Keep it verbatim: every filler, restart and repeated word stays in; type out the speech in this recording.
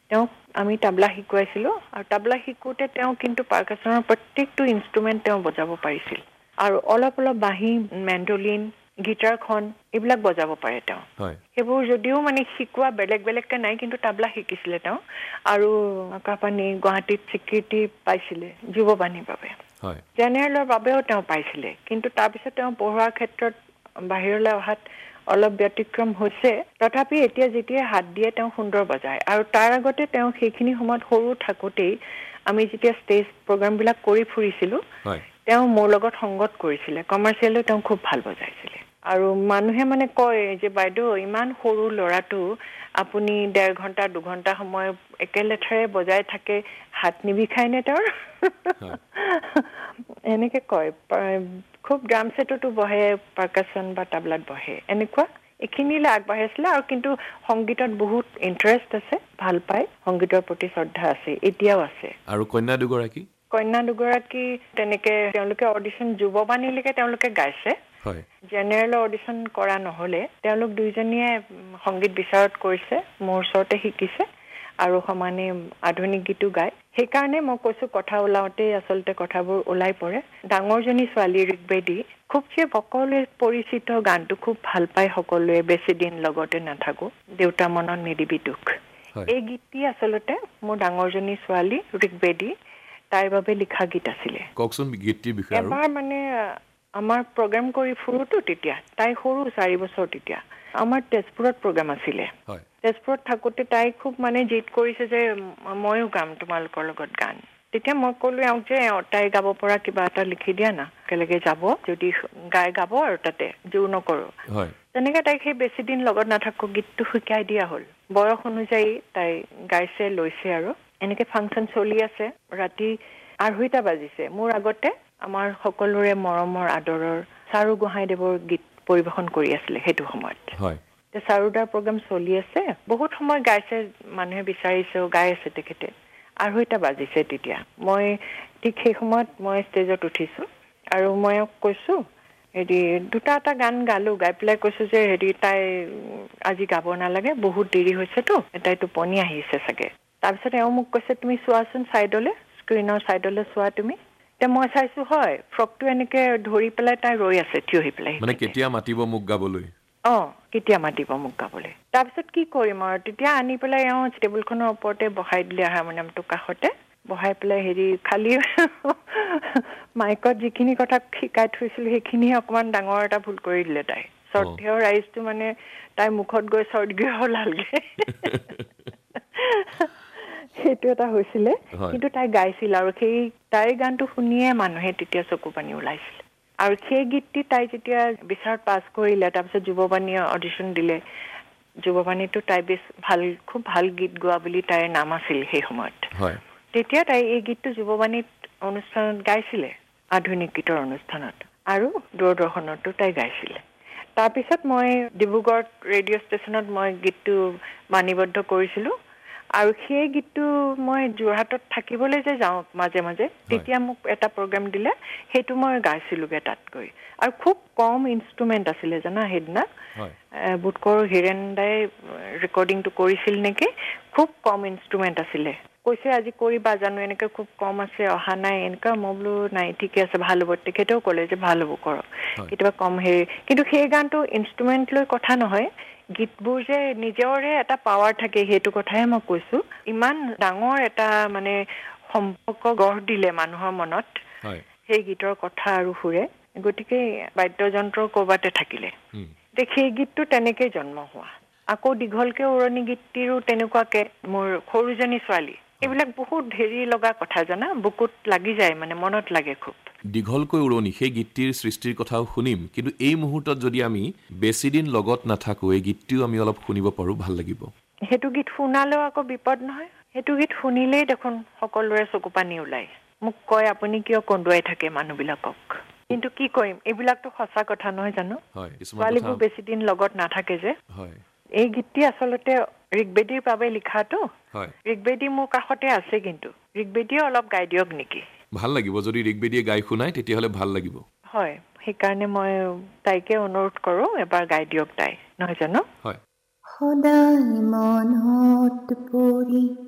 তেওঁক আমি তাবলা শিকাইছিলোঁ আৰু তাবলা শিকোতে তেওঁ কিন্তু পাৰকাছনৰ প্ৰত্যেকটো ইনষ্ট্ৰুমেণ্ট তেওঁ বজাব পাৰিছিল আৰু অলপ অলপ বাঁহী মেণ্ডলিন গিটাৰখন এইবিলাক বজাব পাৰে তেওঁ সেইবোৰ যদিও মানে শিকোৱা বেলেগ বেলেগকে নাই কিন্তু তাবলা শিকিছিলে তেওঁ আৰু আকাশবাণী গুৱাহাটীত স্বীকৃতি পাইছিলে যুৱবাণীৰ বাবে জেনেৰেলৰ বাবেও তেওঁ পাইছিলে কিন্তু তাৰপিছত তেওঁ পঢ়োৱাৰ ক্ষেত্ৰত বাহিৰলৈ অহাত অলপ ব্যতিক্ৰম হৈছে তথাপি এতিয়া যেতিয়া হাত দিয়ে তেওঁ সুন্দৰ বজায় আৰু তাৰ আগতে তেওঁ সেইখিনি সময়ত সৰু থাকোঁতেই আমি যেতিয়া ষ্টেজ প্ৰগ্ৰামবিলাক কৰি ফুৰিছিলোঁ তেওঁ মোৰ লগত সংগত কৰিছিলে কমাৰ্চিয়েলো তেওঁ খুব ভাল বজাইছিলে আৰু মানুহে মানে কয় যে বাইদেউ ইমান সৰু ল'ৰাটো আপুনি ডেৰ ঘণ্টা দুঘণ্টা সময় একেলেঠাৰে বজাই থাকে হাত নিবিষায়নে তেওঁৰ এনেকৈ কয় খুব ড্ৰাম ছেটতো বহে পাৰকাছন বা তাবলাত বহে এনেকুৱা এইখিনিলৈ আগবাঢ়িছিলে আৰু কিন্তু সংগীতত বহুত ইণ্টাৰেষ্ট আছে ভাল পায় সংগীতৰ প্ৰতি শ্ৰদ্ধা আছে এতিয়াও আছে আৰু কন্যা দুগৰাকী কন্যা দুগৰাকী তেনেকে তেওঁলোকে অডিশ্যন যুৱবাণীলৈকে তেওঁলোকে গাইছে জেনেৰেলৰ অডিশ্যন কৰা নহ'লে তেওঁলোক দুইজনীয়ে সংগীত বিচাৰত কৰিছে মোৰ ওচৰতে শিকিছে আৰু সমানে আধুনিক গীতো গায় সেইকাৰণে মই কৈছোঁ কথা ওলাওঁতেই আচলতে কথাবোৰ ওলাই পৰে ডাঙৰজনী ছোৱালী ঋগ্বেদী খুব যে সকলোৱে পৰিচিত গানটো খুব ভাল পায় সকলোৱে বেছি দিন লগতে নাথাকোঁ দেউতা মনত নিদিবি দুখ এই গীতটি আচলতে মোৰ ডাঙৰজনী ছোৱালী ঋগ্বেদী তাইৰ বাবে লিখা গীত আছিলে কওকচোন গীতটিৰ বিষয়ে এবাৰ মানে আমাৰ প্ৰগ্ৰাম কৰি ফুৰোতো তেতিয়া তাই সৰু চাৰি বছৰ তেতিয়া আমাৰ তেজপুৰত প্ৰগ্ৰাম আছিলে তেজপুৰত থাকোঁতে তাই খুব মানে জিদ কৰিছে যে ময়ো গাম তোমালোকৰ লগত গান তেতিয়া মই ক'লো এওঁ যে তাই গাব পৰা কিবা এটা লিখি দিয়া না একেলগে যাব যদি গাই গাব আৰু তাতে জোৰ নকৰোঁ তেনেকৈ তাইক সেই বেছি দিন লগত নাথাকোঁ গীতটো শিকাই দিয়া হ'ল বয়স অনুযায়ী তাই গাইছে লৈছে আৰু এনেকৈ ফাংচন চলি আছে ৰাতি আঢ়ৈটা বাজিছে মোৰ আগতে আমাৰ সকলোৰে মৰমৰ আদৰৰ চাৰু গোহাঁইদেৱৰ গীত পৰিৱেশন কৰি আছিলে সেইটো সময়ত চাৰুদাৰ প্ৰগ্ৰাম চলি আছে বহুত সময় গাইছে মানুহে বিচাৰিছেও গাই আছে তেখেতে আঢ়ৈটা বাজিছে তেতিয়া মই ঠিক সেই সময়ত মই ষ্টেজত উঠিছোঁ আৰু মই কৈছোঁ হেৰি দুটা এটা গান গালোঁ গাই পেলাই কৈছোঁ যে হেৰি তাই আজি গাব নালাগে বহুত দেৰি হৈছেতো তাই টোপনি আহিছে চাগে তাৰপিছত এওঁ মোক কৈছে তুমি চোৱাচোন ছাইডলৈ স্ক্ৰীনৰ ছাইডলৈ চোৱা তুমি এতিয়া মই চাইছোঁ হয় ফ্ৰকটো এনেকৈ ধৰি পেলাই তাই ৰৈ আছে থিয় হৈ পেলাই মানে কেতিয়া মাতিব মোক গাবলৈ অঁ কেতিয়া মাতিব মোক গাবলৈ তাৰপিছত কি কৰিম আৰু তেতিয়া আনি পেলাই এওঁ টেবুলখনৰ ওপৰতে বহাই দিলে হাৰমনিয়ামটো কাষতে বহাই পেলাই হেৰি খালী মাইকত যিখিনি কথা শিকাই থৈছিলোঁ সেইখিনিহে অকণমান ডাঙৰ এটা ভুল কৰি দিলে তাই শ্ৰদ্ধেয় ৰাইজটো মানে তাইৰ মুখত গৈ স্বৰ্গীয় ওলালগে সেইটো এটা হৈছিলে কিন্তু তাই গাইছিল আৰু সেই তাইৰ গানটো শুনিয়ে মানুহে তেতিয়া চকু পানী ওলাইছিল আৰু সেই গীতটি তাই যেতিয়া বিচাৰত পাছ কৰিলে তাৰপিছত যুৱবাণীয়ে অডিশ্যন দিলে যুৱবাণীটো তাই বেছ ভাল খুব ভাল গীত গোৱা বুলি তাইৰ নাম আছিল সেই সময়ত তেতিয়া তাই এই গীতটো যুৱবাণীত অনুষ্ঠানত গাইছিলে আধুনিক গীতৰ অনুষ্ঠানত আৰু দূৰদৰ্শনতো তাই গাইছিলে তাৰপিছত মই ডিব্ৰুগড় ৰেডিঅ' ষ্টেচনত মই গীতটো বাণীবদ্ধ কৰিছিলোঁ আৰু সেই গীতটো মই যোৰহাটত থাকিবলৈ যে যাওঁ মাজে মাজে তেতিয়া মোক এটা প্ৰগ্ৰাম দিলে সেইটো মই গাইছিলোঁগৈ তাত গৈ আৰু খুব কম ইনষ্ট্ৰুমেণ্ট আছিলে জানা সেইদিনা বুটকৰ হীৰেণ দাই ৰেকৰ্ডিংটো কৰিছিল নেকি খুব কম ইনষ্ট্ৰুমেণ্ট আছিলে কৈছে আজি কৰিবা জানো এনেকৈ খুব কম আছে অহা নাই এনেকুৱা মই বোলো নাই ঠিকে আছে ভাল হ'ব তেখেতেও ক'লে যে ভাল হ'ব কৰক কেতিয়াবা কম হেৰি কিন্তু সেই গানটো ইনষ্ট্ৰুমেণ্ট লৈ কথা নহয় গীতবোৰ যে নিজৰে এটা পাৱাৰ থাকে সেইটো কথাহে মই কৈছোঁ ইমান ডাঙৰ এটা মানে সম্পৰ্ক গঢ় দিলে মানুহৰ মনত সেই গীতৰ কথা আৰু সুৰে গতিকে বাদ্যযন্ত্ৰ ক'ৰবাতে থাকিলে সেই গীতটো তেনেকেই জন্ম হোৱা আকৌ দীঘলকে উৰণি গীতটিৰো তেনেকুৱাকে মোৰ সৰুজনী ছোৱালী এইবিলাক বহুত হেৰি লগা কথা জানা বুকুত লাগি যায় মানে মনত লাগে খুব দীঘলকৈ উৰণি সেই গীতটিৰ সৃষ্টিৰ কথাও শুনিম কিন্তু এই মুহূৰ্তত যদি আমি বেছি দিন লগত নাথাকোঁ এই গীতটিও আমি অলপ শুনিব পাৰোঁ ভাল লাগিব সেইটো গীত শুনালেও আকৌ বিপদ নহয় সেইটো গীত শুনিলেই দেখোন সকলোৰে চকু পানী ওলায় মোক কয় আপুনি কিয় কন্দুৱাই থাকে মানুহবিলাকক কিন্তু কি কৰিম এইবিলাকতো সঁচা কথা নহয় জানো ছোৱালীবোৰ বেছি দিন লগত নাথাকে যে এই গীতটি আচলতে ঋগ্বেদীৰ বাবে লিখাটো ঋগ্বেদী মোৰ কাষতে আছে কিন্তু ঋগ্বেদীয়ে অলপ গাই দিয়ক নেকি ভাল লাগিব যদি ঋগ্বেদীয়ে গাই শুনায় তেতিয়াহ'লে ভাল লাগিব হয় সেইকাৰণে মই তাইকে অনুৰোধ কৰোঁ এবাৰ গাই দিয়ক তাই নহয় জানো হয় সদায় মনত পৰি